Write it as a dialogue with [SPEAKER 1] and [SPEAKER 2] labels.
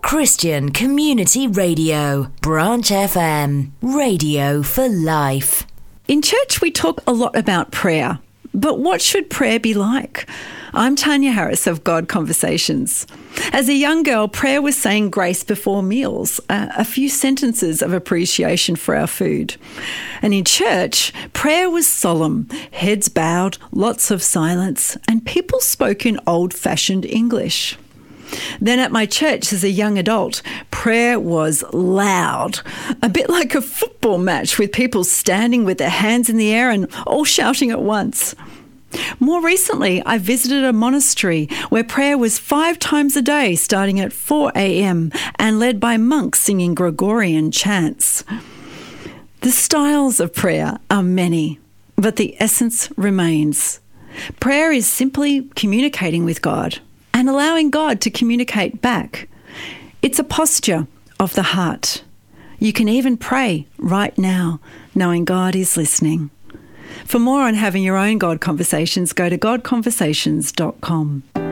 [SPEAKER 1] Christian Community Radio, Branch FM, radio for life.
[SPEAKER 2] In church, we talk a lot about prayer, but what should prayer be like? I'm Tanya Harris of God Conversations. As a young girl, prayer was saying grace before meals, a few sentences of appreciation for our food. And in church, prayer was solemn, heads bowed, lots of silence, and people spoke in old-fashioned English. Then at my church as a young adult, prayer was loud, a bit like a football match with people standing with their hands in the air and all shouting at once. More recently, I visited a monastery where prayer was 5 times a day, starting at 4 a.m. and led by monks singing Gregorian chants. The styles of prayer are many, but the essence remains. Prayer is simply communicating with God and allowing God to communicate back. It's a posture of the heart. You can even pray right now, knowing God is listening. For more on having your own God Conversations, go to godconversations.com.